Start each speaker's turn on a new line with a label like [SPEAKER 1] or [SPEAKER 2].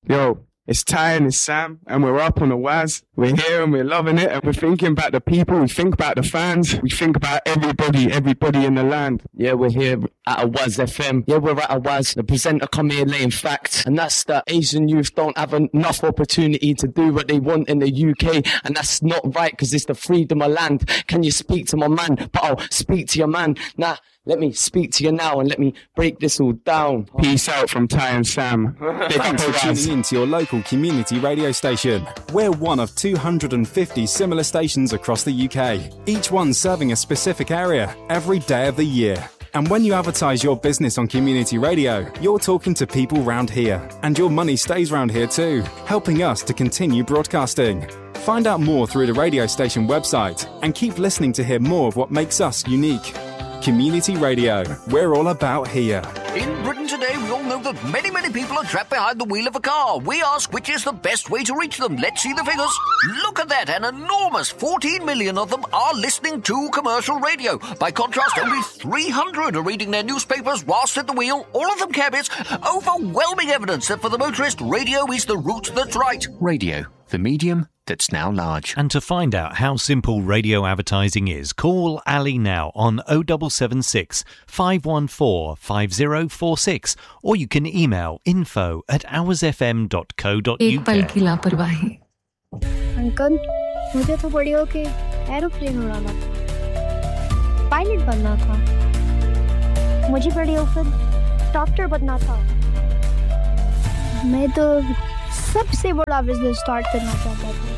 [SPEAKER 1] Yo, it's Ty and it's Sam, and we're up on the Waz. We're here and we're loving it, and we're thinking about the people, we think about the fans, we think about everybody in the land.
[SPEAKER 2] Yeah, we're here at a Waz FM. Yeah, we're at a Waz. The presenter come here laying facts, and that's that Asian youth don't have enough opportunity to do what they want in the UK, and that's not right, because it's the freedom of land. Can you speak to my man? But I'll speak to your man. Nah, let me speak to you now and let me break this all down.
[SPEAKER 1] Peace out from Ty and Sam.
[SPEAKER 3] Thanks for tuning in to your local community radio station. We're one of 250 similar stations across the UK, each one serving a specific area every day of the year. And when you advertise your business on community radio, you're talking to people round here. And your money stays round here too, helping us to continue broadcasting. Find out more through the radio station website and keep listening to hear more of what makes us unique. Community Radio, we're all about here.
[SPEAKER 4] In Britain today, we all know that many people are trapped behind the wheel of a car. We ask which is the best way to reach them. Let's see the figures. Look at that, an enormous 14 million of them are listening to commercial radio. By contrast, only 300 are reading their newspapers whilst at the wheel, all of them cabbies. Overwhelming evidence that for the motorist, radio is the route that's right. Radio, the medium that's now large.
[SPEAKER 5] And to find out how simple radio advertising is, call Ali now on 0776 514 5046, or you can email info@hoursfm.co.uk.
[SPEAKER 6] एक पल की लापरवाही।
[SPEAKER 7] Uncle, मुझे तो बड़ी होके aeroplane उड़ाना था, पायलट बनना था। मुझे बड़ी होकर डॉक्टर बनना था। मैं तो सबसे बड़ा बिजनेस स्टार्ट करना चाहता था।